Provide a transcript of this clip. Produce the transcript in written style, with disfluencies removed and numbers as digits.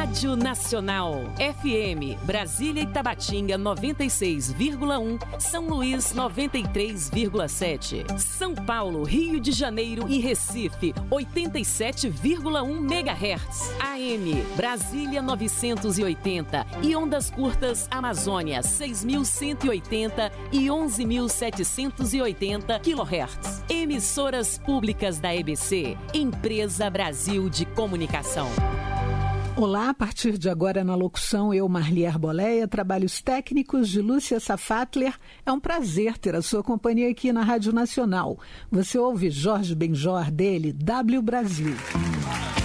Rádio Nacional. FM, Brasília e Tabatinga 96,1, São Luís 93,7, São Paulo, Rio de Janeiro e Recife 87,1 MHz. AM, Brasília 980 e ondas curtas Amazônia 6.180 e 11.780 kHz. Emissoras públicas da EBC, Empresa Brasil de Comunicação. Olá, a partir de agora na locução, eu, Marli Arboleia, trabalhos técnicos de Lúcia Safatler. É um prazer ter a sua companhia aqui na Rádio Nacional. Você ouve Jorge Benjor dele, W Brasil.